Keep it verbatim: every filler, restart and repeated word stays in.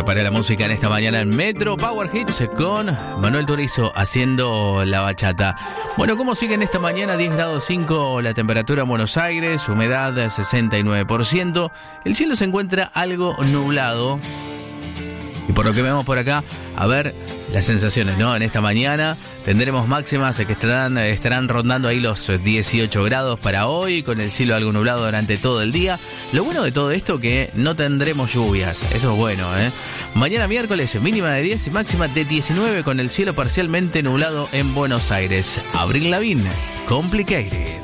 para la música en esta mañana en Metro Power Hits con Manuel Turizo haciendo la bachata. Bueno, ¿cómo sigue en esta mañana? diez grados cinco la temperatura en Buenos Aires, humedad sesenta y nueve por ciento. El cielo se encuentra algo nublado. Y por lo que vemos por acá, a ver las sensaciones, ¿no? En esta mañana tendremos máximas que estarán, estarán rondando ahí los dieciocho grados para hoy, con el cielo algo nublado durante todo el día. Lo bueno de todo esto que no tendremos lluvias, eso es bueno, ¿eh? Mañana miércoles, mínima de diez y máxima de diecinueve, con el cielo parcialmente nublado en Buenos Aires. Avril Lavigne, Complicated.